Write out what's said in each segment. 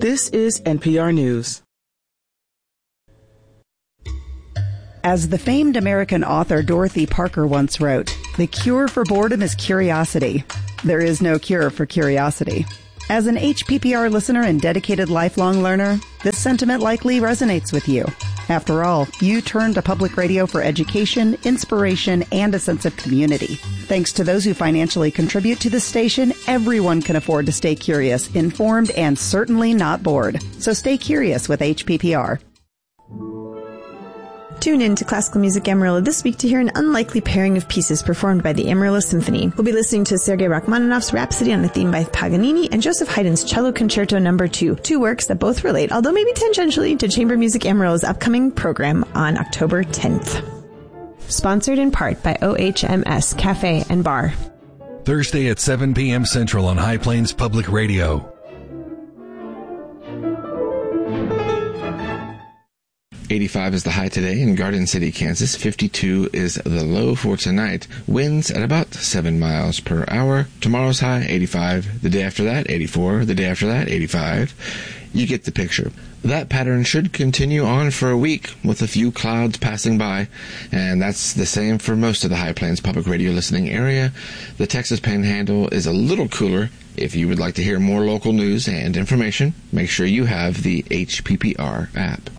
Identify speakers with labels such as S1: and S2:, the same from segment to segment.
S1: This is NPR News.
S2: As the famed American author Dorothy Parker once wrote, "The cure for boredom is curiosity. There is no cure for curiosity." As an HPPR listener and dedicated lifelong learner, this sentiment likely resonates with you. After all, you turn to public radio for education, inspiration, and a sense of community. Thanks to those who financially contribute to the station, everyone can afford to stay curious, informed, and certainly not bored. So stay curious with HPPR.
S3: Tune in to Classical Music Amarillo this week to hear an unlikely pairing of pieces performed by the Amarillo Symphony. We'll be listening to Sergei Rachmaninoff's Rhapsody on a Theme by Paganini and Joseph Haydn's Cello Concerto No. 2, two works that both relate, although maybe tangentially, to Chamber Music Amarillo's upcoming program on October 10th. Sponsored in part by OHMS Cafe and Bar.
S4: Thursday at 7 p.m. Central on High Plains Public Radio.
S5: 85 is the high today in Garden City, Kansas. 52 is the low for tonight. Winds at about 7 miles per hour. Tomorrow's high, 85. The day after that, 84. The day after that, 85. You get the picture. That pattern should continue on for a week with a few clouds passing by, and that's the same for most of the High Plains Public Radio listening area. The Texas Panhandle is a little cooler. If you would like to hear more local news and information, make sure you have the HPPR app.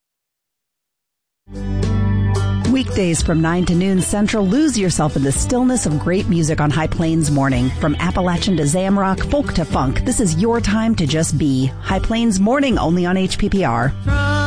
S2: Weekdays from 9 to noon Central, lose yourself in the stillness of great music on High Plains Morning. From Appalachian to Zamrock, folk to funk, this is your time to just be. High Plains Morning, only on HPPR.